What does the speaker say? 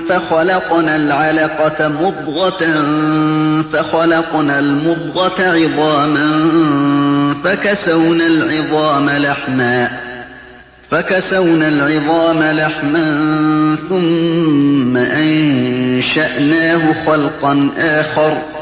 فخلقنا العلقة مضغة فخلقنا المضغة عظاما فكسونا العظام لحما ثم أنشأناه خلقا آخر